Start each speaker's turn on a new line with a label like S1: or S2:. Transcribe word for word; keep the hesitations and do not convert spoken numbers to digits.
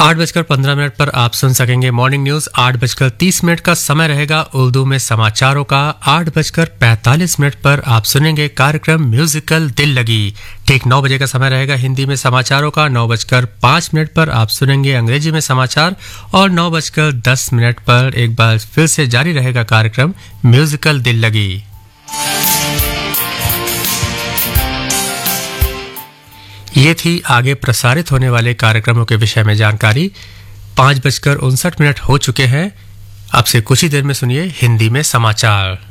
S1: आठ बजकर पंद्रह मिनट पर आप सुन सकेंगे मॉर्निंग न्यूज। आठ बजकर तीस मिनट का समय रहेगा उर्दू में समाचारों का। आठ बजकर पैंतालीस मिनट पर आप सुनेंगे कार्यक्रम म्यूजिकल दिल लगी। ठीक नौ बजे का समय रहेगा हिंदी में समाचारों का। नौ बजकर पाँच मिनट पर आप सुनेंगे अंग्रेजी में समाचार और नौ बजकर दस मिनट पर एक बार फिर से जारी रहेगा कार्यक्रम म्यूजिकल दिल लगी। ये थी आगे प्रसारित होने वाले कार्यक्रमों के विषय में जानकारी। पाँच बजकर उनसठ मिनट हो चुके हैं। अब से कुछ ही देर में सुनिए हिंदी में समाचार।